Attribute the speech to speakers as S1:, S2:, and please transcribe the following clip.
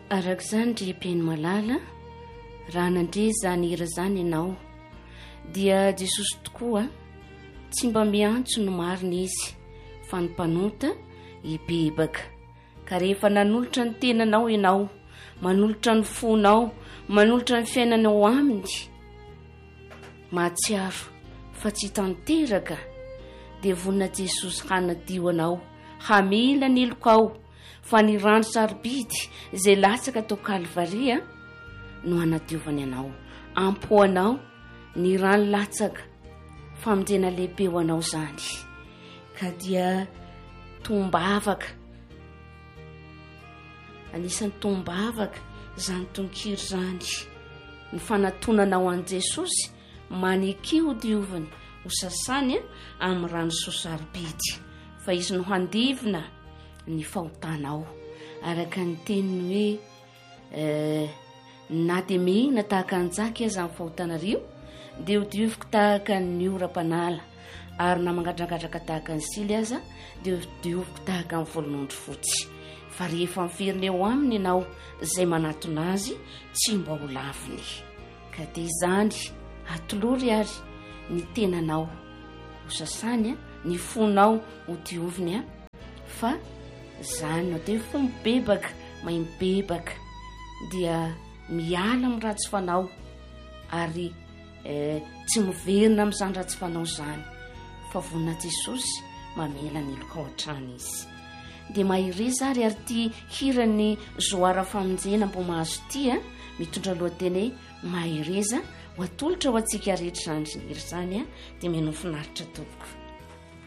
S1: Arak'izany rem-peny malala raha nandre zany hira zany ianao dia Jesosy tokoa tsy mba miantso no marina izy fa ny mpanota hibebaka ka rehefa nanolotra ny tenanao ianao, manolotra ny fonao, manolotra ny fiainanao aminy, mahatsiaro fa tsy tanteraka dia vonina Jesosy hanadio anao, hamila ny elokao fa ny rano sarobidy izay latsaka tao Kalvaria no hanadiovany anao, ampoanao ny rano latsaka famonjena lehibe ho anao zany ka dia tombavaka, anisan'ny tombavaka zany tononkiro zany ny fanatonanao an' Jesosy manekio diovany ho sasany amin'ny rano sarobidy fa izy no handivina ny fahotanao araka ny teniny hoe na dia mihina tahaka anjaka aza amin'ny fahotanareo dia ho dioviko tahaka ny oram-panala ary na mangadragadraka tahaka ny sily aza dia ho dioviko tahaka ny volon'ondry fotsy fa rehefa miverina eo aminy ianao izay manatona azy tsy mba ho laviny ka dia izany atolory ary ny tenanao ho sasany ny fonao ho dioviny fa zany no dia fo mibebaka mahay mibebaka dia miala amin'ny ratsy fanao ary tsy miverina amin'izany ratsy fanao zany fa vonina Jesosy mamela ny elokao hatrany izy dia mahireza ary ty hirany zoara famonjena mbo mahazo ty mitondra lohateny mahireza ho atolotra ho antsika rehetra zany hira zany dia menofinaritra tompoko.